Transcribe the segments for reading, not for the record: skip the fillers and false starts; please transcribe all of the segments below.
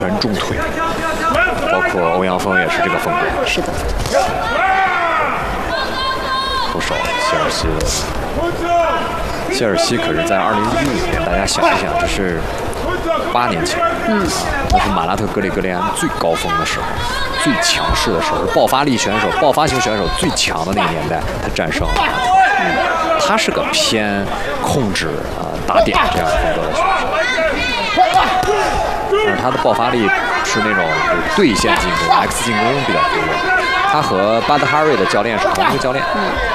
全重腿，包括欧阳锋也是这个风格。 是的。 不少谢尔西可是在2015年，大家想一想，这是8年前，那是马拉特格里格列安最高峰的时候，最强势的时候，爆发力选手、爆发型选手最强的那个年代，他战胜了。他是个偏控制打点这样风格的选手，但是他的爆发力是那种对线进攻、X 进攻比较多。他和巴德哈瑞的教练是同一个教练。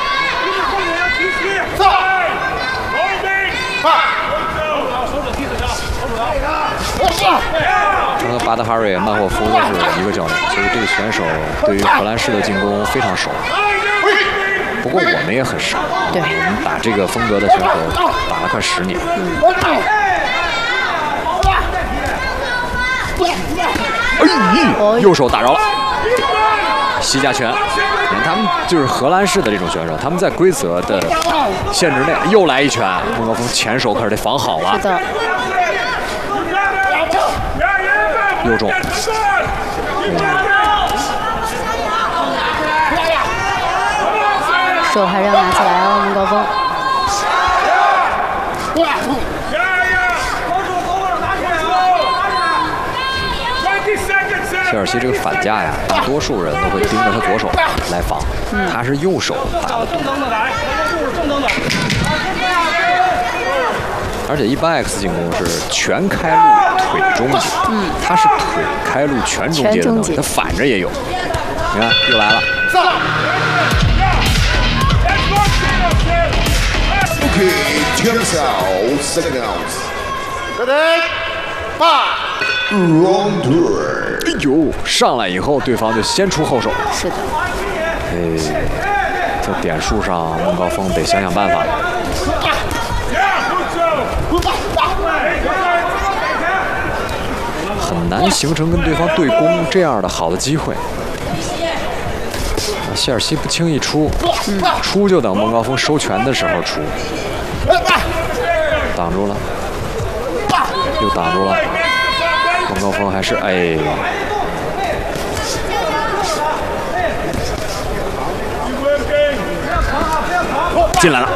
他和巴德哈瑞、曼霍夫都是一个教练，所以这个选手对于荷兰式的进攻非常熟。不过我们也很熟， 对， 我们打这个风格的选手打了快10年。右手打着了，膝架拳。他们就是荷兰式的这种选手，他们在规则的限制内。又来一拳，孟高峰前手可是得防好了。 是的。 右中。 手还是要拿起来哦，孟高峰。 切尔西这个反架呀，大多数人都会盯着他左手来防，他是右手打的多。而且一般 X 进攻是全开路腿中截，他是腿开路全中截的能力，他反着也有。你看又来了。 OK， 10 seconds。Round 2。 哎呦，上来以后对方就先出后手。 是的。 在点数上，孟高峰得想想办法了。很难形成跟对方对攻这样的好的机会。谢尔西不轻易出，出就等孟高峰收拳的时候出。挡住了，又挡住了。孟高峰还是进来了。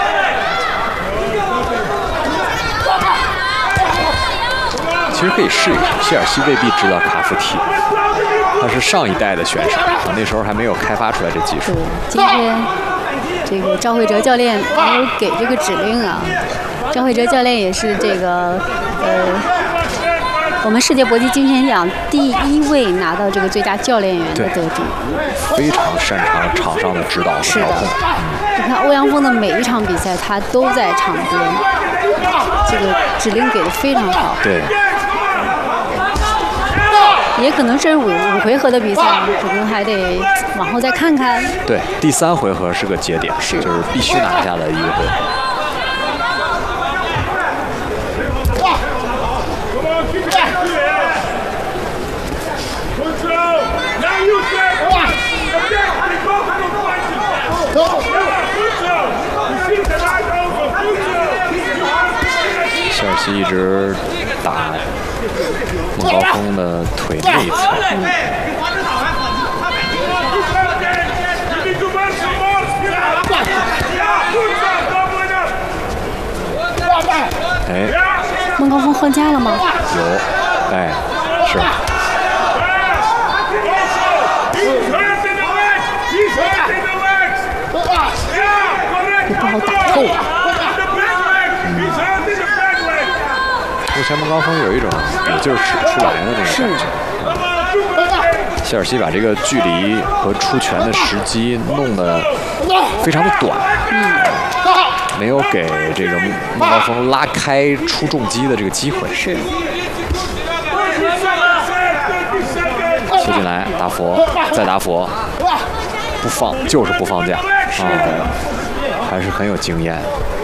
其实可以试一试，谢尔西未必知道卡夫踢，他是上一代的选手，那时候还没有开发出来这技术。 今天这个赵慧哲教练没有给这个指令啊。赵慧哲教练也是这个我们世界搏击金钱奖第1位拿到这个最佳教练员的得主， 非常擅长场上的指导和调控。 你看欧阳锋的每一场比赛，他都在场边，这个指令给的非常好。 对。 也可能是5回合的比赛，可能还得往后再看看。 对，第3回合是个节点，就是必须拿下的一个回合。谢尔西一直打孟高峰的腿内侧。 孟高峰换架了吗？ 有，是。 也不好打透了。 目前孟高峰有一种也就是吃老年的那种感觉。谢尔西把这个距离和出拳的时机弄得非常的短，没有给这个孟高峰拉开出重击的这个机会。 是。 切进来，打佛，再打佛，不放就是不放架啊，还是很有经验。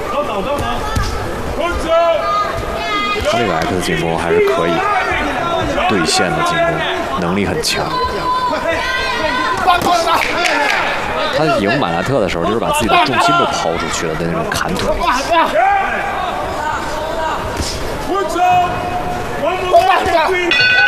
他这个 X 进攻还是可以，对线的进攻能力很强。他赢马拉特的时候，就是把自己的重心都抛出去了的那种砍腿。 One more.